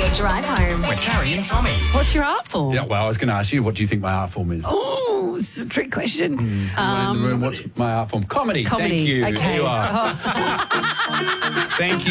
Drive home. With Carrie and Tommy. What's your art form? Yeah, well, I was going to ask you, what do you think my art form is? Oh, this is a trick question. Anyone in the room, what's my art form? Comedy. Comedy. Thank you. Okay. Here you are. Thank you.